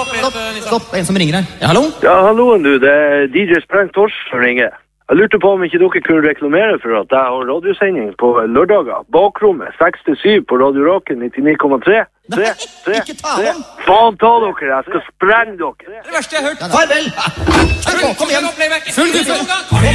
Stopp, en som ringer her. Ja, hallo? Ja, halloen du, det DJ Spreng Tors som ringer. Jeg lurte på om ikke dere kunne reklamere for at jeg har radiosending på lørdager. Bakrommet, 6-7 på Radio Rocken 99,3. Nei, ikke ta om! Faen ta dere, jeg skal sprenge dere. Det verste jeg har hørt. Farvel! Kom igjen! Full guffel!